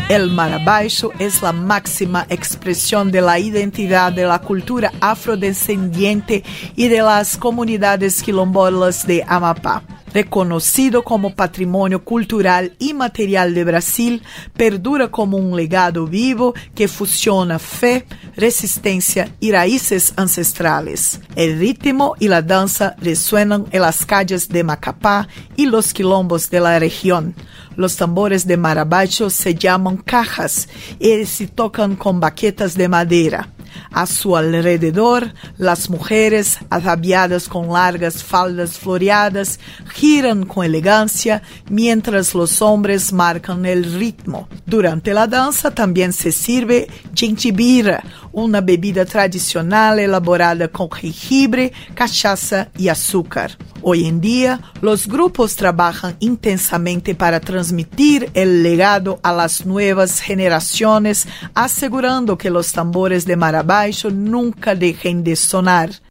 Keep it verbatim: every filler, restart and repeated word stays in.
El marabaixo es la máxima expresión de la identidad de la cultura afrodescendiente y de las comunidades quilombolas de Amapá. Reconocido como patrimonio cultural y material de Brasil, perdura como un legado vivo que fusiona fe, resistencia y raíces ancestrales. El ritmo y la danza resuenan en las calles de Macapá y los quilombos de la región. Los tambores de marabaixo se llaman cajas y se tocan con baquetas de madera. A su alrededor, las mujeres, ataviadas con largas faldas floreadas, giran con elegancia, mientras los hombres marcan el ritmo. Durante la danza también se sirve gengibira, una bebida tradicional elaborada con jengibre, cachaça y azúcar. Hoy en día, los grupos trabajan intensamente para transmitir el legado a las nuevas generaciones, asegurando que los tambores de marabaixo nunca dejen de sonar.